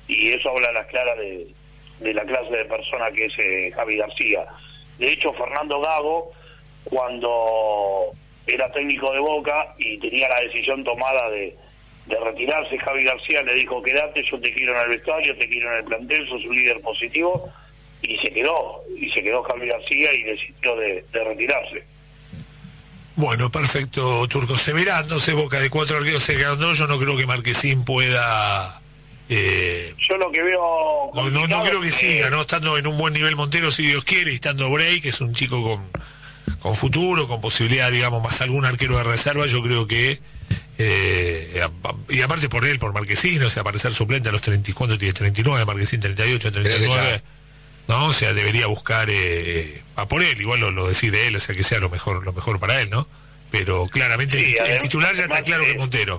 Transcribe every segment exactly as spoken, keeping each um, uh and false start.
y eso habla a las claras de, de la clase de persona que es eh, Javi García. De hecho, Fernando Gago, cuando era técnico de Boca y tenía la decisión tomada de, de retirarse, Javi García le dijo: quédate, yo te quiero en el vestuario, te quiero en el plantel, sos un líder positivo, y se quedó, y se quedó Javi García y decidió de, de retirarse. Bueno, perfecto, Turco. Se verá, no sé, Boca de cuatro arqueros se quedaron dos, yo no creo que Marquesín pueda... Eh, yo lo que veo... No, no, no creo que, que siga, ¿no? Estando en un buen nivel Montero, si Dios quiere, y estando Bray, que es un chico con, con futuro, con posibilidad, digamos, más algún arquero de reserva, yo creo que... Eh, y aparte por él, por Marquesín, o sea, para ser suplente a los treinta, ¿cuánto tiene? treinta y nueve, Marquesín treinta y ocho, treinta y nueve... ¿no? O sea, debería buscar eh, a por él, igual lo, lo decide él, o sea, que sea lo mejor lo mejor para él, ¿no? Pero claramente sí, el, además, el titular ya está claro eh, que es Montero.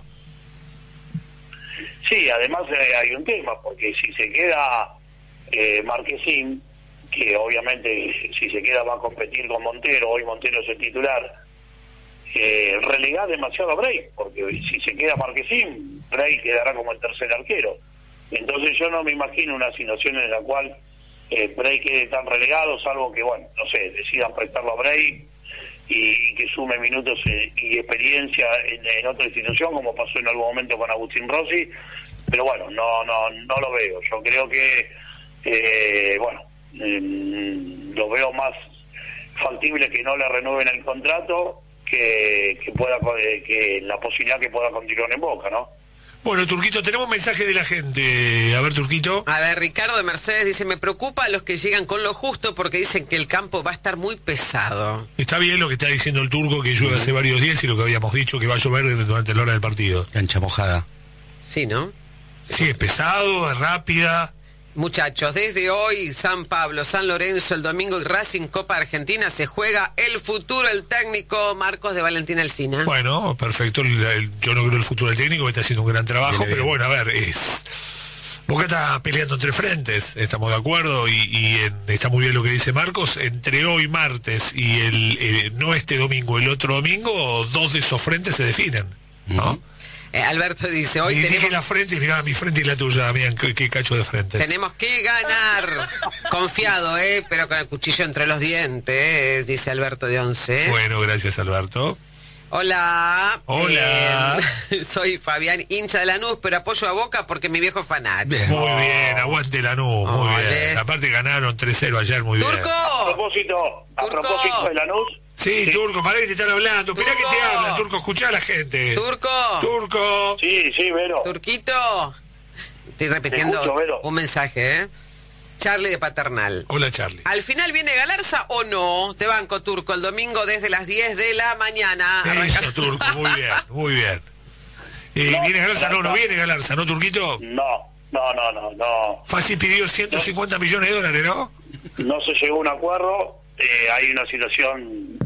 Sí, además eh, hay un tema, porque si se queda eh, Marquesín, que obviamente si se queda va a competir con Montero, hoy Montero es el titular, eh, relegá demasiado a Bray, porque si se queda Marquesín, Bray quedará como el tercer arquero. Entonces yo no me imagino una situación en la cual eh, Bray quede tan relegado, salvo que, bueno, no sé, decidan prestarlo a Bray y, y que sume minutos eh, y experiencia en, en otra institución, como pasó en algún momento con Agustín Rossi, pero bueno, no no no lo veo. Yo creo que, eh, bueno, eh, lo veo más factible que no le renueven el contrato, que, que pueda que la posibilidad que pueda continuar en Boca, ¿no? Bueno, Turquito, tenemos mensaje de la gente. A ver, Turquito. A ver, Ricardo de Mercedes dice: me preocupa a los que llegan con lo justo porque dicen que el campo va a estar muy pesado. Está bien lo que está diciendo el Turco, que llueve uh-huh. hace varios días, y lo que habíamos dicho, que va a llover durante la hora del partido. Cancha mojada. Sí, ¿no? Sí, es pesado, es rápida. Muchachos, desde hoy, San Pablo, San Lorenzo, el domingo y Racing Copa Argentina, se juega el futuro, el técnico Marcos de Valentín Alsina. Bueno, perfecto. El, el, yo no creo el futuro del técnico, que está haciendo un gran trabajo, bien, pero bien. Bueno, a ver, es... Boca está peleando entre frentes, estamos de acuerdo, y, y en, está muy bien lo que dice Marcos. Entre hoy, martes, y el eh, no este domingo, el otro domingo, dos de esos frentes se definen, ¿no? Uh-huh. Eh, Alberto dice: hoy y tenemos... dije la frente, y mirá, mi frente y la tuya, miren qué, qué cacho de frente. Tenemos que ganar. Confiado, ¿eh? Pero con el cuchillo entre los dientes, ¿eh? Dice Alberto de Once. Bueno, gracias, Alberto. Hola. Hola. Eh, soy Fabián, hincha de Lanús, pero apoyo a Boca porque mi viejo es fanático. Muy oh. bien, aguante Lanús, muy oh, bien. Les... Aparte ganaron tres cero ayer, muy ¡Turco! bien. A propósito, a ¡Turco! propósito de Lanús. Sí, sí, Turco, pará que te están hablando. Mirá que te hablan, Turco, escuchá a la gente. Turco. Turco. Sí, sí, Vero. Turquito. Estoy repitiendo escucho, un mensaje, ¿eh? Charlie de Paternal. Hola, Charlie. ¿Al final viene Galarza o no? Te banco, Turco, el domingo desde las diez de la mañana. Eso, Arranca... Turco, muy bien, muy bien. ¿Y no, viene Galarza? No, no viene Galarza, ¿no, Turquito? No, no, no, no. no. Fácil pidió ciento cincuenta no. millones de dólares, ¿no? No se llegó a un acuerdo. Eh, hay una situación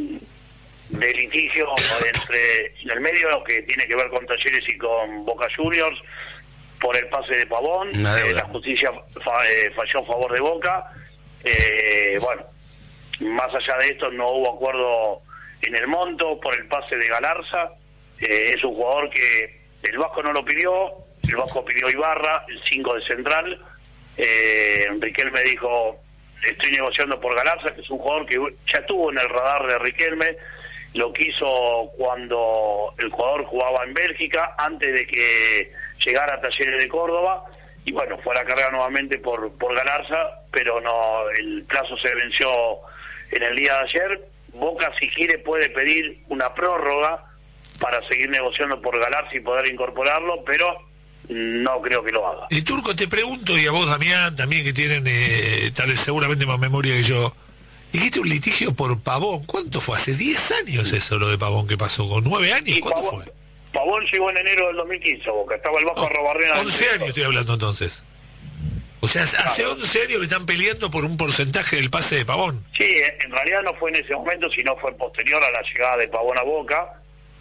de litigio entre en el medio que tiene que ver con Talleres y con Boca Juniors por el pase de Pavón. Eh, la justicia fa, eh, falló a favor de Boca. Eh, bueno, más allá de esto no hubo acuerdo en el monto por el pase de Galarza. Eh, es un jugador que el Vasco no lo pidió, el Vasco pidió Ibarra, el cinco de central. eh, Riquelme dijo: estoy negociando por Galarza, que es un jugador que ya estuvo en el radar de Riquelme. Lo quiso cuando el jugador jugaba en Bélgica, antes de que llegara a Talleres de Córdoba, y bueno, fue a la carrera nuevamente por por Galarza, pero no, el plazo se venció en el día de ayer. Boca, si quiere, puede pedir una prórroga para seguir negociando por Galarza y poder incorporarlo, pero no creo que lo haga. Y Turco, te pregunto, y a vos, Damián, también, que tienen eh, tal vez seguramente más memoria que yo, dijiste un litigio por Pavón. ¿Cuánto fue? ¿Hace diez años eso lo de Pavón que pasó? ¿Con nueve años? ¿Cuánto Pavón, fue? Pavón llegó en enero del dos mil quince, Boca. Estaba el Vasco oh, Arrobarrena. once años estoy hablando entonces. O sea, hace claro. once años que están peleando por un porcentaje del pase de Pavón. Sí, en realidad no fue en ese momento, sino fue posterior a la llegada de Pavón a Boca,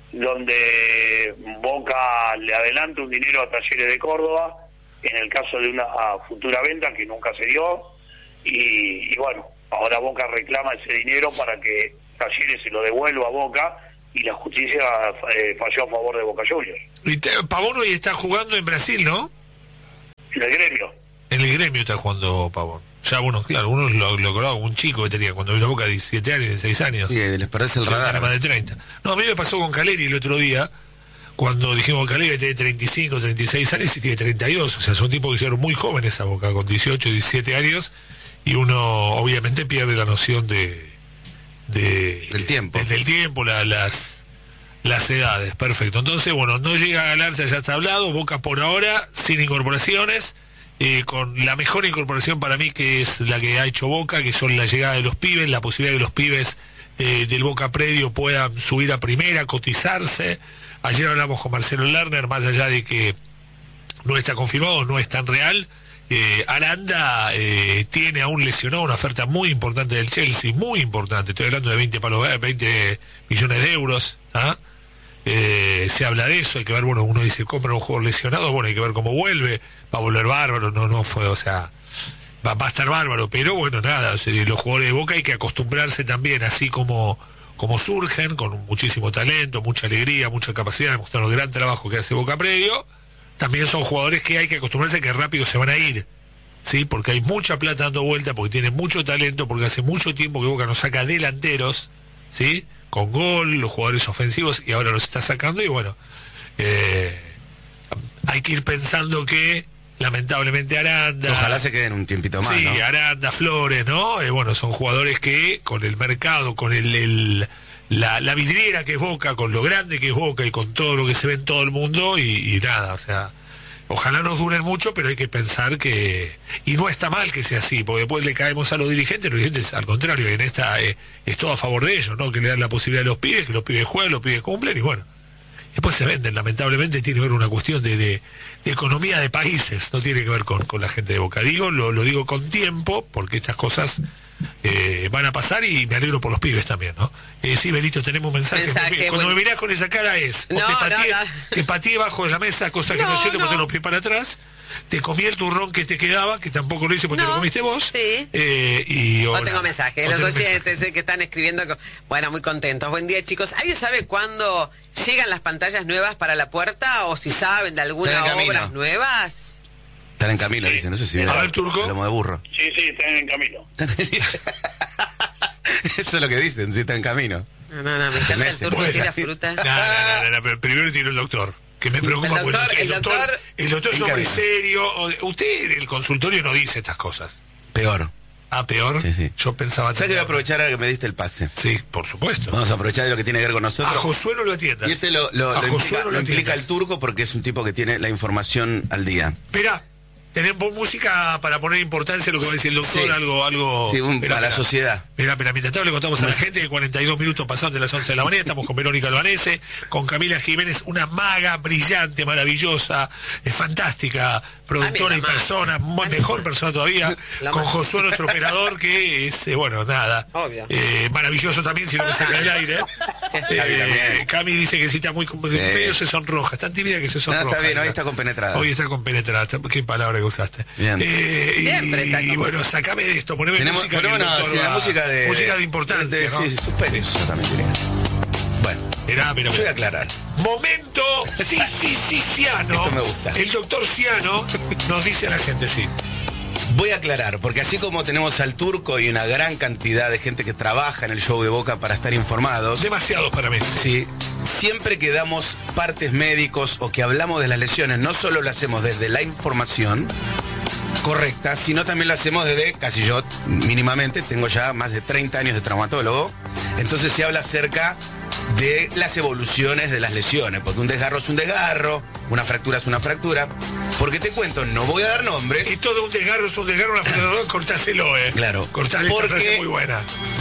donde Boca le adelanta un dinero a Talleres de Córdoba, en el caso de una futura venta que nunca se dio, y, y bueno, ahora Boca reclama ese dinero para que Talleres se lo devuelva a Boca, y la justicia eh, falló a favor de Boca Juniors. Y te, Pavón hoy está jugando en Brasil, ¿no? En el gremio. En el gremio está jugando Pavón. Ya, bueno, claro, uno lo, lo colaba como un chico que tenía cuando vino a Boca diecisiete años, dieciséis años. Sí, les parece el radar. Más de treinta. No, a mí me pasó con Caleri el otro día, cuando dijimos que Caleri tiene treinta y cinco, treinta y seis años y tiene treinta y dos. O sea, son tipos que hicieron muy jóvenes a Boca, con dieciocho, diecisiete años, y uno obviamente pierde la noción de... de del tiempo. De, del tiempo, la, las... las edades, perfecto. Entonces, bueno, no llega a Galarza, ya está hablado. Boca por ahora, sin incorporaciones, eh, con la mejor incorporación para mí, que es la que ha hecho Boca, que son la llegada de los pibes, la posibilidad de que los pibes eh, del Boca predio puedan subir a primera, cotizarse. Ayer hablamos con Marcelo Lerner, más allá de que no está confirmado, no es tan real. Eh, Aranda eh, tiene aún lesionado una oferta muy importante del Chelsea, muy importante, estoy hablando de veinte, palos, veinte millones de euros, ¿ah? Eh, se habla de eso, hay que ver, bueno, uno dice, compra un jugador lesionado, bueno, hay que ver cómo vuelve, va a volver bárbaro, no, no fue, o sea, va, va a estar bárbaro, pero bueno, nada, o sea, los jugadores de Boca hay que acostumbrarse también, así como, como surgen, con muchísimo talento, mucha alegría, mucha capacidad de mostrar el gran trabajo que hace Boca Predio, también son jugadores que hay que acostumbrarse que rápido se van a ir, ¿sí? Porque hay mucha plata dando vuelta, porque tienen mucho talento, porque hace mucho tiempo que Boca nos saca delanteros, ¿sí? Con gol, los jugadores ofensivos, y ahora los está sacando, y bueno, eh, hay que ir pensando que lamentablemente Aranda, ojalá se queden un tiempito más, sí, ¿no? Aranda, Flores, ¿no? Eh, bueno, son jugadores que con el mercado, con el, el la, la vidriera que es Boca, con lo grande que es Boca y con todo lo que se ve en todo el mundo, y, y nada, o sea, ojalá nos duren mucho, pero hay que pensar que... Y no está mal que sea así, porque después le caemos a los dirigentes, los dirigentes al contrario, en esta eh, es todo a favor de ellos, ¿no? Que le dan la posibilidad a los pibes, que los pibes jueguen, los pibes cumplen, y bueno, después se venden. Lamentablemente tiene que ver una cuestión de, de, de economía de países, no tiene que ver con, con la gente de Boca. Digo, lo, lo digo con tiempo, porque estas cosas eh, van a pasar, y me alegro por los pibes también, ¿no? Eh, sí, Belito, tenemos mensajes. Mensaje, Cuando bueno. me mirás con esa cara es, o No, te pateé, no, no. te pateé bajo de la mesa, cosa que no, No, sé, te no. boté los pies para atrás, te comí el turrón que te quedaba, que tampoco lo hice porque No, te lo comiste vos. sí. Eh, y, O o tengo nada, mensajes, o los tenés oyentes mensajes. eh, que están escribiendo, co- bueno, muy contentos. Buen día, chicos. ¿Alguien sabe cuándo llegan las pantallas nuevas para la puerta, o si saben de algunas Están en camino. obras nuevas? Están en camino, dicen, no sé si viene. A ver, Turco. Lomo de burro. Sí, sí, están en camino. Eso es lo que dicen, sí, está en camino. No, no, no, me encanta el meses. turco Bueno. que tira fruta. No, no, no, no, pero primero tiene el doctor, que me preocupa. El doctor, porque el doctor- el doctor es en hombre camino. serio. o- Usted en el consultorio no dice estas cosas. Peor. Ah, peor. Sí, sí. Yo pensaba... ¿Sabes que voy a aprovechar ahora que me diste el pase? Sí, por supuesto. Vamos a aprovechar de lo que tiene que ver con A nosotros. Josué no lo atiendas. Y este lo, lo, A lo Josué implica, no lo implica atiendas. el turco, porque es un tipo que tiene la información al día. Espera, tenemos música para poner importancia a lo que va a decir el doctor, Sí. algo... algo... Sí, un- Espera, a la espera. sociedad. Mira, pero mientras tanto le contamos a la gente que cuarenta y dos minutos pasaron de las once de la mañana, estamos con Verónica Albanese, con Camila Jiménez, una maga brillante, maravillosa, eh, fantástica, productora Ah, y mira, persona, mu- Ah, mejor persona todavía, La con más. Josué, nuestro operador, que es, eh, bueno, nada, Obvio. eh, maravilloso también, si no me saca del aire. Cami Eh, también. Cami dice que si está muy... medio se sonroja, es tan tímida que se No, sonroja. está bien, hoy ella. está compenetrada. Hoy está compenetrada, qué palabra que usaste. Bien. Eh, y- Siempre está y, con- bueno, sacame de esto, poneme Tenemos, música que el ponemos una- doctor sí, la va- música de... música de importancia, de- ¿no? Sí, sí, suspenso también diría. Bueno, Mirá, mirá, yo voy a mirá. aclarar. Momento sí, sí, sí, Ciano. Esto me gusta. El doctor Ciano nos dice a la gente, sí. Voy a aclarar, porque así como tenemos al turco y una gran cantidad de gente que trabaja en el show de Boca para estar informados, Demasiados para mí. sí, siempre que damos partes médicos o que hablamos de las lesiones, no solo lo hacemos desde la información correcta, sino también lo hacemos desde, casi yo mínimamente, tengo ya más de treinta años de traumatólogo, entonces se habla acerca de las evoluciones de las lesiones, porque un desgarro es un desgarro, una fractura es una fractura, porque te cuento, no voy a dar nombres. Y todo un desgarro es un desgarro, una frenadora, cortáselo, eh. Claro. Cortale, esta Porque- frase es muy buena.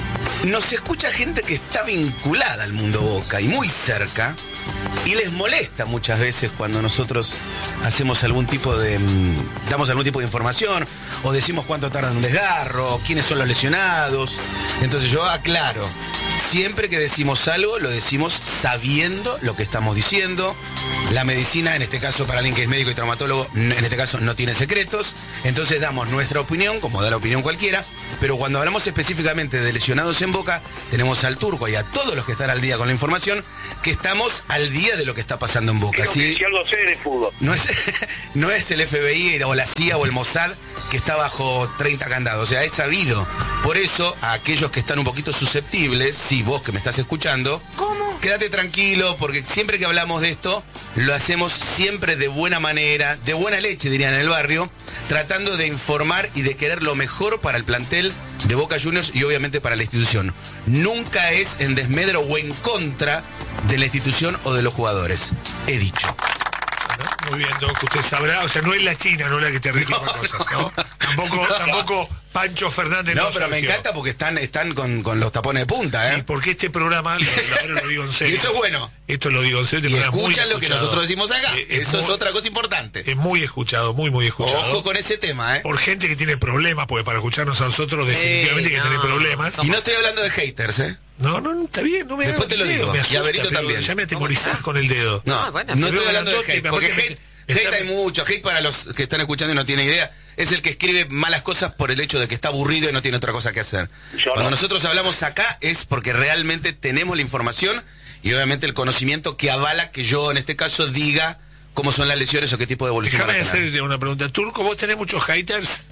Nos escucha gente que está vinculada al mundo Boca y muy cerca, y les molesta muchas veces cuando nosotros hacemos algún tipo de mm, damos algún tipo de información o decimos cuánto tarda en un desgarro, quiénes son los lesionados. Entonces yo aclaro, siempre que decimos algo lo decimos sabiendo lo que estamos diciendo. La medicina, en este caso para alguien que es médico y traumatólogo, n- en este caso no tiene secretos, entonces damos nuestra opinión, como da la opinión cualquiera, pero cuando hablamos específicamente de lesionados en Boca, tenemos al Turco y a todos los que están al día con la información, que estamos al día de lo que está pasando en Boca. Creo ¿Sí? que si algo sé de fútbol. No es, no es el F B I o la C I A o el Mossad que está bajo treinta candados, o sea, es sabido. Por eso, a aquellos que están un poquito susceptibles, si vos que me estás escuchando, ¿cómo? Quédate tranquilo, porque siempre que hablamos de esto, lo hacemos siempre de buena manera, de buena leche, dirían en el barrio, tratando de informar y de querer lo mejor para el plantel de Boca Juniors y obviamente para la institución. Nunca es en desmedro o en contra de la institución o de los jugadores. He dicho. Muy bien, Doc, usted sabrá, o sea, no es la China, no es la que te reclama no, cosas, ¿no? Tampoco, tampoco Pancho Fernández. No, pero me encanta porque están, están con, con los tapones de punta, ¿eh? Y porque este programa, ahora lo digo en serio. Y eso es bueno. Esto lo digo en serio. Y escuchan lo que nosotros decimos acá. Eh, es eso muy, es otra cosa importante. Es muy escuchado, muy, muy escuchado. Ojo con ese tema, ¿eh? Por gente que tiene problemas, porque para escucharnos a nosotros definitivamente eh, no, que tiene problemas. Y no estoy hablando de haters, ¿eh? No, no, no, está bien, no me Después te lo digo, me asusta, y a Berito también. Ya me atemorizás con el dedo. No, no, bueno, no estoy hablando de hate, porque hate, hate hay mucho. Hate, para los que están escuchando y no tienen idea, es el que escribe malas cosas por el hecho de que está aburrido y no tiene otra cosa que hacer. Yo Cuando no. nosotros hablamos acá es porque realmente tenemos la información y obviamente el conocimiento que avala que yo en este caso diga cómo son las lesiones o qué tipo de evolución. Déjame hacerte una pregunta. Turco, ¿vos tenés muchos haters?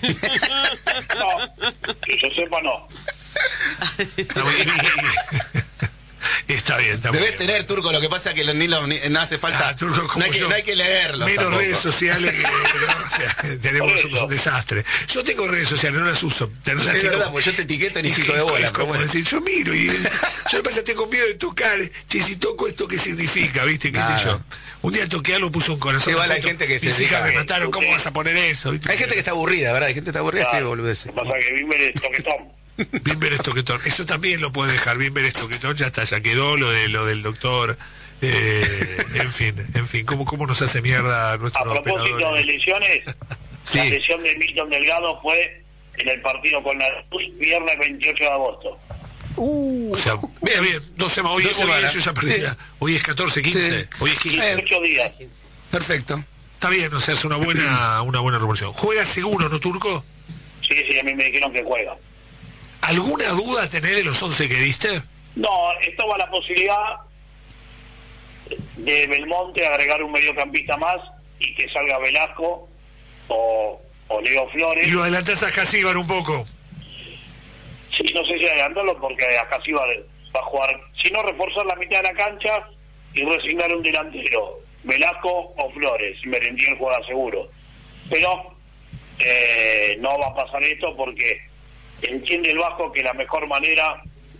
No, que yo sepa no. Está bien, está bien. Está Debes bien. tener, Turco, lo que pasa es que ni lo, ni, no hace falta. Ah, Turco, como no, hay que, yo, no hay que leerlo. Menos tampoco. redes sociales que, no, o sea, tenemos somos un desastre. Yo tengo redes sociales, no las uso. No las es tengo, verdad, pues yo te etiqueto ni cinco de es, bola. Es como bueno. decir, yo miro y yo me pasa, tengo miedo de tocar. Che, si toco esto, ¿qué significa? ¿Viste? ¿Qué Nada. sé yo? Un día toqué algo, puse un corazón. Igual hay gente que se mis hijas deja, me mataron, ¿cómo vas a poner eso? ¿Viste? Hay gente que está aburrida, ¿verdad? Hay gente que está aburrida, Claro, escribe boludeces. pasa que Bimber es toquetón. Bimber es toquetón. Eso también lo puede dejar. Bimber es toquetón, ya está, ya quedó lo de lo del doctor. Eh, en fin, en fin, ¿cómo, cómo nos hace mierda nuestro A propósito operador? de lesiones, Sí. la lesión de Milton Delgado fue en el partido con la Luz, viernes veintiocho de agosto. O sea, bien, bien, dos semanas. Hoy, Dos hoy semanas. yo ya perdí. Sí. Hoy es catorce, quince. Sí. Hoy es quince. dieciocho días. Perfecto. Está bien, o sea, es una buena, una buena revolución. ¿Juega seguro, no, Turco? Sí, sí, a mí me dijeron que juega. ¿Alguna duda tenés de los once que diste? No, estaba la posibilidad de Belmonte agregar un mediocampista más y que salga Velasco o, o Leo Flores. Y lo adelantás a Casíbar un poco. Sí, no sé si adelantarlo porque acá sí va, va a jugar, si no reforzar la mitad de la cancha y resignar un delantero, Velasco o Flores. Merentiel juega seguro, pero eh, no va a pasar esto porque entiende el Vasco que la mejor manera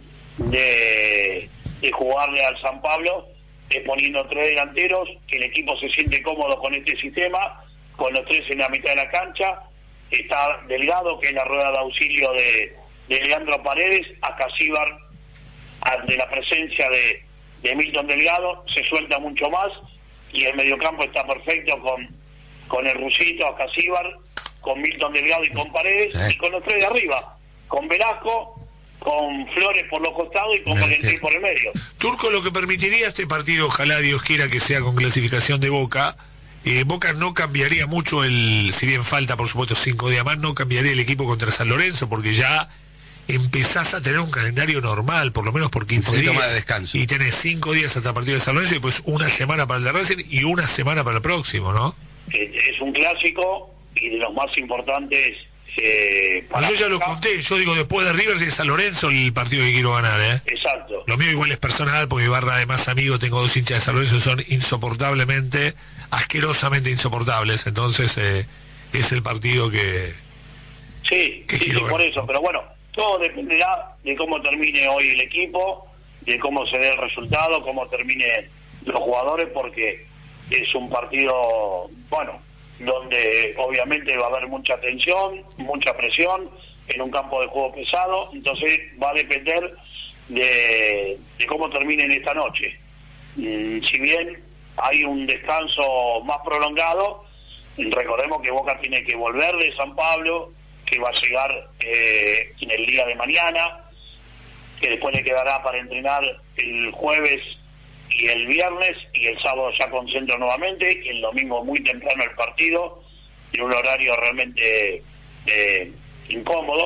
de, de jugarle al San Pablo es poniendo tres delanteros, que el equipo se siente cómodo con este sistema, con los tres en la mitad de la cancha. Está Delgado, que es la rueda de auxilio de, de Leandro Paredes, a Casíbar, ante la presencia de, de Milton Delgado, se suelta mucho más, y el mediocampo está perfecto con, con el Rusito, a Casíbar, con Milton Delgado y con Paredes, Sí. y con los tres de arriba, con Velasco, con Flores por los costados y con Valentín por el medio. Turco, lo que permitiría este partido, ojalá Dios quiera que sea con clasificación de Boca, eh, Boca no cambiaría mucho el, si bien falta por supuesto cinco días más, no cambiaría el equipo contra San Lorenzo, porque ya empezás a tener un calendario normal, por lo menos por quince Un poquito días. más de descanso. Y tenés cinco días hasta el partido de San Lorenzo y pues una semana para el de Racing y una semana para el próximo, ¿no? Es un clásico y de los más importantes. Eh, No, yo ya lo Boca. conté, yo digo después de River y de San Lorenzo el partido que quiero ganar, ¿eh? Exacto. Lo mío igual es personal, porque mi barra de más amigos, tengo dos hinchas de San Lorenzo, son insoportablemente, asquerosamente insoportables, entonces eh, es el partido que... Sí, que sí, sí, quiero por ver. eso. Pero bueno, todo dependerá de cómo termine hoy el equipo, de cómo se dé el resultado, cómo termine los jugadores, porque es un partido, bueno, donde obviamente va a haber mucha tensión, mucha presión, en un campo de juego pesado, entonces va a depender de, de cómo terminen esta noche. Mm, si bien hay un descanso más prolongado, recordemos que Boca tiene que volver de San Pablo, que va a llegar eh, en el día de mañana, que después le quedará para entrenar el jueves y el viernes, y el sábado ya concentra nuevamente, y el domingo muy temprano el partido, en un horario realmente eh, incómodo,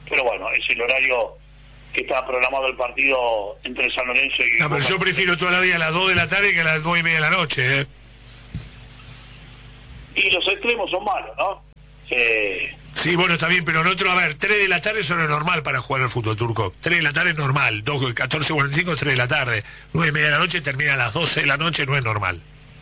pero bueno, es el horario que está programado el partido entre San Lorenzo y... No, pero yo prefiero toda la vida a las dos de la tarde que a las nueve y media de la noche, ¿eh? Y los extremos son malos, ¿no? Eh... Sí, bueno, está bien, pero nosotros, a ver, tres de la tarde eso no es normal para jugar al fútbol turco. tres de la tarde es normal, catorce cuarenta y cinco, tres de la tarde. nueve y media de la noche termina a las doce de la noche, no es normal.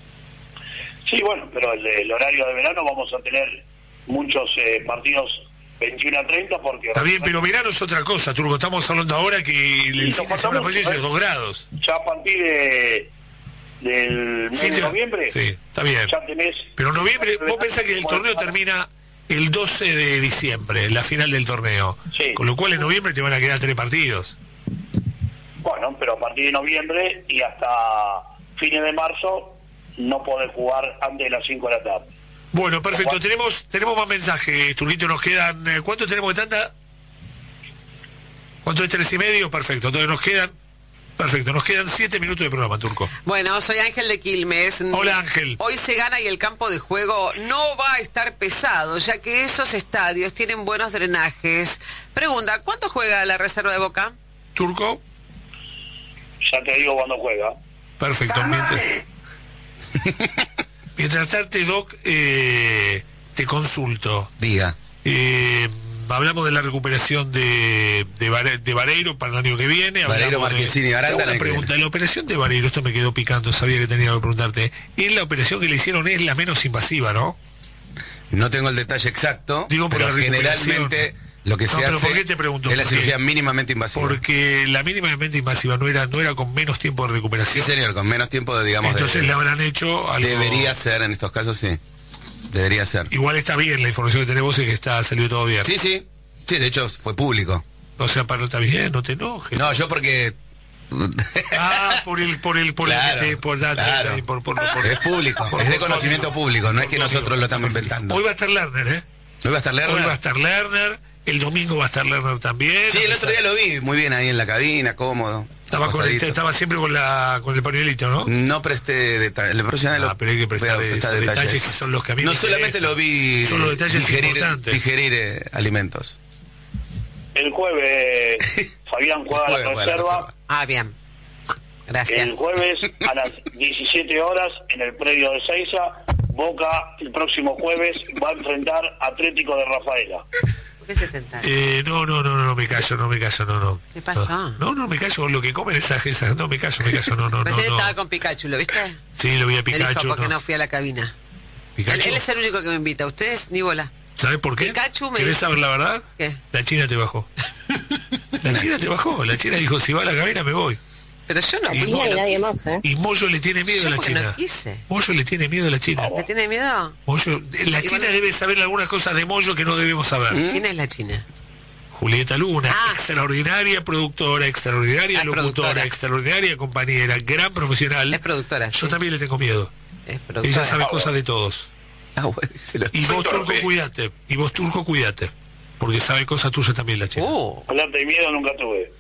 Sí, bueno, pero el, el horario de verano vamos a tener muchos eh, partidos veintiuno a treinta porque... Está bien, pero verano es otra cosa, Turco. Estamos hablando ahora que el, el fin de semana puede ser dos grados. Ya a partir de, del mes de noviembre... Sí, está bien. Ya tenés... Pero noviembre, vos pensás que el torneo termina el doce de diciembre, la final del torneo. Sí. Con lo cual en noviembre te van a quedar tres partidos. Bueno, pero a partir de noviembre y hasta fines de marzo no podés jugar antes de las cinco de la tarde. Bueno, perfecto. Tenemos tenemos más mensajes, Turquito. Nos quedan... Eh, ¿Cuánto tenemos de tanta? ¿Cuánto es? ¿Tres y medio? Perfecto. Entonces nos quedan... Perfecto. Nos quedan siete minutos de programa, Turco. Bueno, soy Ángel de Quilmes. Hola, Ángel. Hoy se gana y el campo de juego no va a estar pesado, ya que esos estadios tienen buenos drenajes. Pregunta, ¿cuánto juega la reserva de Boca? Turco. Ya te digo cuándo juega. Perfecto. Mientras... Mientras tanto, Doc, eh, te consulto. Diga. Eh, hablamos de la recuperación de, de, Vare, de Vareiro para el año que viene. Vareiro, Marquesini y Aranda. Una pregunta, la operación de Vareiro, esto me quedó picando, sabía que tenía que preguntarte. ¿Es la operación que le hicieron, es la menos invasiva, no? No tengo el detalle exacto, Digo, por pero generalmente lo que no, se pero hace ¿por qué te pregunto? es la Porque, cirugía mínimamente invasiva. Porque la mínimamente invasiva no era no era con menos tiempo de recuperación. Sí, señor, con menos tiempo de, digamos... Entonces de, le habrán hecho algo... Debería ser, en estos casos, sí. Debería ser. Igual está bien la información que tenemos, es que está salió todo bien. Sí, sí. Sí, de hecho fue público. O sea, para no está bien, no te enojes. No, yo porque... Ah, por el por el por claro, el por, por, claro. por, por, por, por es público, por, es de por, conocimiento por, público, no por, es que por, nosotros por, lo estamos inventando. Hoy va a estar Lerner, ¿eh? Hoy va a estar Lerner. Hoy va a estar Lerner, el domingo va a estar Lerner también. Sí, el otro día lo vi, muy bien ahí en la cabina, cómodo. Estaba con el, estaba siempre con la con el pañuelito, ¿no? No presté detalles. La próxima vez ah, lo, pero hay que prestar, prestar detalles. detalles. detalles que son los que a mí no me solamente interesan. lo vi son los detalles digerir, importantes. digerir eh, alimentos. El jueves Fabián juega jueves, la juega reserva. la reserva. Ah, bien. Gracias. El jueves a las diecisiete horas en el predio de Seiza, Boca el próximo jueves va a enfrentar a Atlético de Rafaela. ¿Por qué se tentan? Eh, no, no, no, no, no me callo, no me callo, no, no. ¿Qué pasó? No, no me callo con lo que comen esas, esas, no me callo, me callo, no, no, Recién no. estaba no. con Pikachu, ¿lo viste? Sí, lo vi a Me dijo Pikachu. porque no. no fui a la cabina. Pikachu. Él, él es el único que me invita, ustedes ni bola. ¿Sabes por qué? Pikachu me ¿Querés dijo- saber la verdad? ¿Qué? La China te bajó. La China te bajó, la China dijo, si va a la cabina me voy. Pero yo no Y fui, China no y nadie quise. más, ¿eh? Y Moyo le tiene miedo Yo a la porque China. no quise. Moyo le tiene miedo a la China. ¿Le tiene miedo? Moyo, la Y China bueno- debe saber algunas cosas de Moyo que no debemos saber. ¿Quién es la China? Julieta Luna, Ah. extraordinaria productora, extraordinaria Ah, locutora, productora. extraordinaria compañera, gran profesional. Es productora. Yo sí. también le tengo miedo. Es productora. Ella sabe cosas de todos. Ah, bueno, se lo- Y Soy vos, Turco, torpe. cuídate. Y vos, Turco, cuídate. Porque sabe cosas tuyas también la China. Uh, Plata y miedo nunca tuve.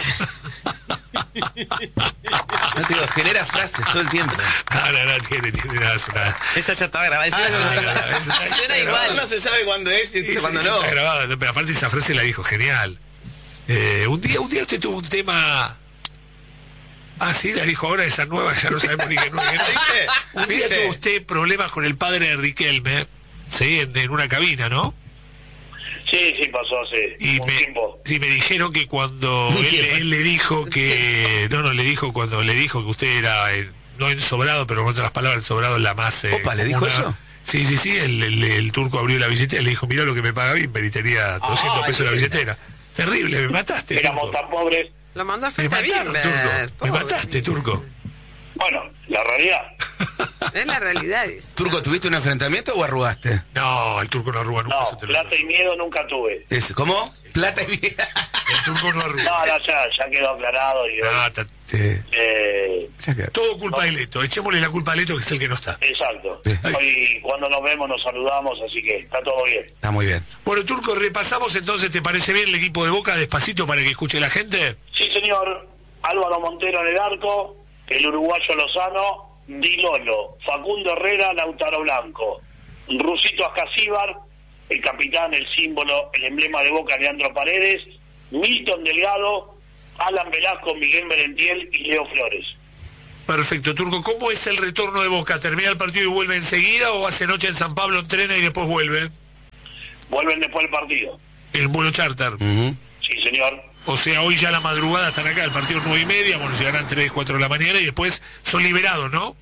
No te digo, genera frases todo el tiempo. No, no, no, tiene, tiene nada, es una... esa ya estaba grabada. Ah, Esa no, suena- no, no, eso está- suena está igual. No se sabe cuándo es y Eso- cuándo eso no. está grabado, no, pero aparte esa frase la dijo genial. Eh, un día un día usted tuvo un tema... Ah, sí, la dijo ahora, esa nueva, ya no sabemos ni qué nueva. ¿Viste? Un día ¿Viste? tuvo usted problemas con el padre de Riquelme, sí, en, en una cabina, ¿no? Sí, sí, pasó hace Y un me, tiempo. sí, me dijeron que cuando Un él, tiempo. él le dijo que... No, no, le dijo cuando le dijo que usted era, eh, no ensobrado, pero con otras palabras, ensobrado es la más... eh, Opa, ¿le dijo común, ¿no? eso? Sí, sí, sí, el, el, el turco abrió la billetera y le dijo, mirá lo que me paga bien, y tenía doscientos Ay, pesos en la mira. billetera. Terrible, me mataste, Éramos Turco. tan pobres. Lo mandó a Me frente bien, mataron, Turco. Me pobre. mataste, Turco. Bueno, la realidad. Es la realidad. Es. Turco, ¿tuviste un enfrentamiento o arrugaste? No, el turco no arruga nunca, No, eso te lo plata y miedo nunca tuve. Es, ¿Cómo? Plata y vida. El turco no arruga. No, no, ya, ya quedó aclarado. Y, Ah, ta- Sí. eh, Ya que- todo culpa de Leto. Echémosle la culpa a Leto, que es el que no está. exacto. Sí. Hoy cuando nos vemos nos saludamos, así que está todo bien. Está muy bien. Bueno, Turco, repasamos entonces, ¿te parece bien el equipo de Boca despacito para que escuche la gente? Sí, señor. Álvaro Montero en el arco, el uruguayo Lozano, Di Lolo, Facundo Herrera, Lautaro Blanco, Rusito Ascasíbar, el capitán, el símbolo, el emblema de Boca, Leandro Paredes, Milton Delgado, Alan Velasco, Miguel Merentiel y Leo Flores. Perfecto, Turco. ¿Cómo es el retorno de Boca? ¿Termina el partido y vuelve enseguida o hace noche en San Pablo, entrena y después vuelve? Vuelven después del partido. ¿En vuelo charter? Uh-huh. Sí, señor. O sea, hoy ya a la madrugada están acá, el partido es nueve y media, bueno, llegarán tres, cuatro de la mañana y después son liberados, ¿no?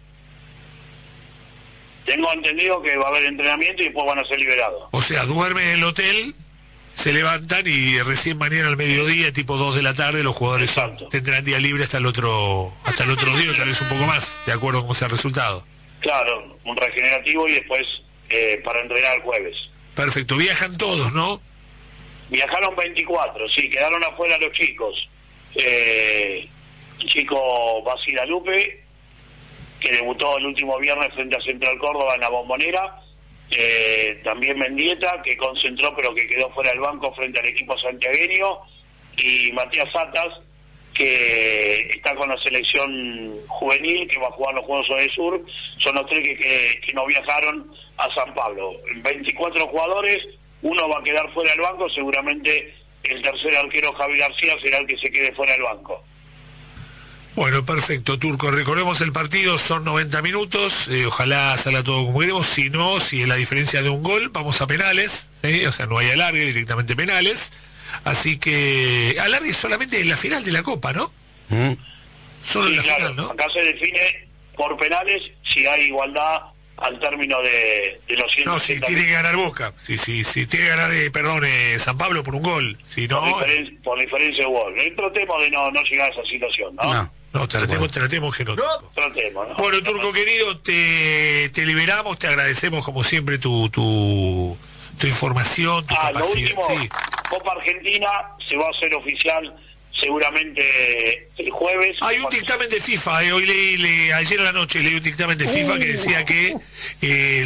Tengo entendido que va a haber entrenamiento y después van a ser liberados. O sea, duermen en el hotel, se levantan y recién mañana al mediodía, tipo dos de la tarde, los jugadores son, tendrán día libre hasta el otro hasta el otro día, tal vez un poco más, de acuerdo a cómo sea el resultado. Claro, un regenerativo y después eh, para entrenar el jueves. Perfecto, viajan todos, ¿no? Viajaron veinticuatro, sí, quedaron afuera los chicos. Eh, el chico Basilalupe, que debutó el último viernes frente a Central Córdoba en la Bombonera. Eh, también Mendieta, que concentró pero que quedó fuera del banco frente al equipo santiagueño, y Matías Satas, que está con la selección juvenil, que va a jugar los Juegos del Sur. Son los tres que, que, que no viajaron a San Pablo. veinticuatro jugadores, uno va a quedar fuera del banco, seguramente el tercer arquero Javi García será el que se quede fuera del banco. Bueno, perfecto, Turco. Recordemos el partido, son noventa minutos, eh, ojalá salga todo como queremos, si no, si es la diferencia de un gol, vamos a penales, ¿sí? O sea, no hay alargue, directamente penales, así que alargue solamente en la final de la Copa, ¿no? Mm. Solo Sí, en la claro, final, ¿no? acá se define por penales si hay igualdad al término de, de los ciento No, si ochenta tiene que ganar Boca, si sí, sí, sí, tiene que ganar, eh, perdón, eh, San Pablo por un gol, si no... por, diferen, por diferencia de gol. Tratemos de no, no llegar a esa situación, ¿no? No. No, tratemos, tratemos que no. No, tratemos, ¿no? Bueno, Turco querido, te, te liberamos, te agradecemos como siempre tu tu, tu información, tu Ah, lo capacidad. último, Sí. Copa Argentina se va a hacer oficial seguramente el jueves. Hay un dictamen de FIFA, eh, hoy leí, le, ayer a la noche leí un dictamen de FIFA que decía que eh,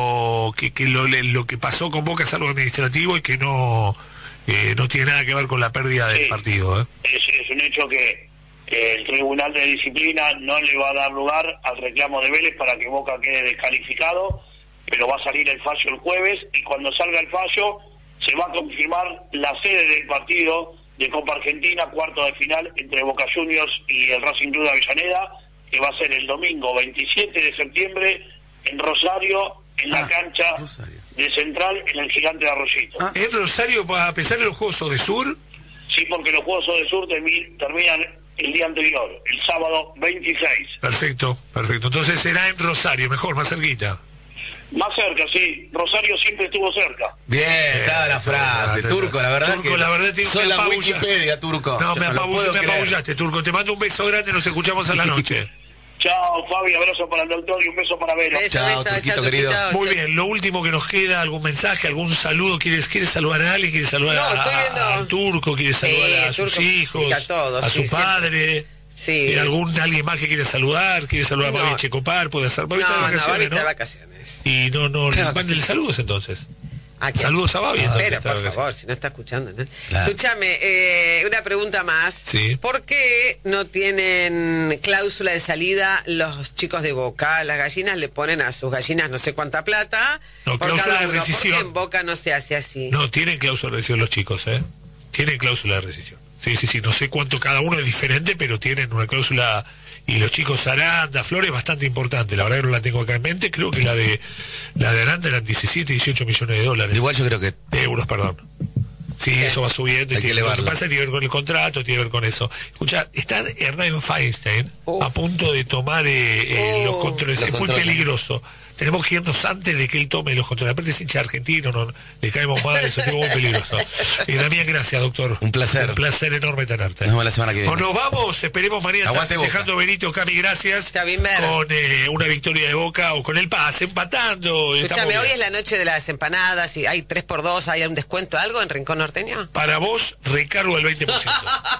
lo que, que lo, lo que pasó con Boca es algo administrativo y que no eh, no tiene nada que ver con la pérdida del Sí. partido. ¿eh? Es, es un hecho que eh, el Tribunal de Disciplina no le va a dar lugar al reclamo de Vélez para que Boca quede descalificado, pero va a salir el fallo el jueves y cuando salga el fallo se va a confirmar la sede del partido de Copa Argentina, cuarto de final entre Boca Juniors y el Racing Club de Avellaneda, que va a ser el domingo veintisiete de septiembre en Rosario, en la Ah, cancha Rosario. de Central, en el Gigante de Arroyito. Ah. En Rosario, a pesar de los Juegos de Sur, Sí, porque los Juegos de Sur termi- terminan el día anterior, el sábado veintiséis. perfecto, perfecto. Entonces será en Rosario, mejor, más cerquita. Más cerca, sí. Rosario siempre estuvo cerca. Bien, estaba la frase, Turco, Turco, la verdad Turco, que la verdad te- soy me la apabullas. Wikipedia, Turco. No, me, lo apabull- puedo me creer. apabullaste, Turco. Te mando un beso grande, nos escuchamos a la noche. Chao, Fabi, abrazo para el doctor y un beso para Vero. Beso, Chao, beso, Turquito chao, querido. Turquito, Muy chao. bien, lo último que nos queda, algún mensaje, algún saludo. ¿Quieres, quieres saludar a alguien? ¿Quieres saludar No, a, estoy viendo- a- al Turco? ¿Quieres Sí, saludar a sus Turco, hijos? sí, a todos, a sí, su padre. Sí. ¿Y algún alguien más que quiere saludar? ¿Quiere saludar No. a Babi Checopar? ¿Puede hacer? Babi No, está de no, vacaciones, Babi está de ¿no? vacaciones. Y no, no, Está de mándenle vacaciones. saludos entonces. ¿A quién? Saludos a Babi. entonces, Pero, está de por vacaciones. favor, si no está escuchando. ¿no? Claro. Escúchame, eh, una pregunta más. Sí. ¿Por qué no tienen cláusula de salida los chicos de Boca? Las gallinas le ponen a sus gallinas no sé cuánta plata. No, por cláusula cada de uno. ¿Por rescisión. qué en Boca no se hace así? No, tienen cláusula de rescisión los chicos, ¿eh? Tienen cláusula de rescisión. Sí, sí, sí, no sé cuánto cada uno es diferente, pero tienen una cláusula. Y los chicos Aranda, Flores, bastante importante. La verdad que no la tengo acá en mente. Creo que la de la de Aranda eran diecisiete, dieciocho millones de dólares. Igual yo creo que De euros, perdón. Sí, eso va subiendo. Y Hay que tiene, lo que elevarlo. pasa tiene que ver con el contrato, tiene que ver con eso. Escucha, está Hernán Feinstein Uf. a punto de tomar eh, eh, Oh. los controles. Los es controles. muy peligroso. Tenemos que irnos antes de que él tome los controles. Aparte es hincha argentino, no, le caemos mal, eso es muy peligroso. Y Damián, gracias, doctor. Un placer. Un placer enorme tenerte. Nos vemos la semana que viene. O nos vamos, esperemos mañana estar Aguante Boca. festejando Benito, Cami, gracias. Chao, Bimber. Con eh, una victoria de Boca o con el pase, empatando. estamos Escúchame, hoy bien. es la noche de las empanadas y hay tres por dos, ¿hay un descuento, algo en Rincón Norteño? Para vos, recargo del veinte por ciento.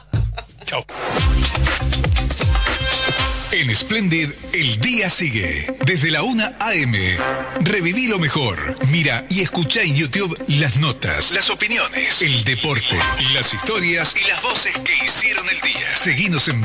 Chao. En Splendid, el día sigue. Desde la una a eme. Reviví lo mejor. Mira y escucha en YouTube las notas, las opiniones, el deporte, las historias y las voces que hicieron el día. Seguinos en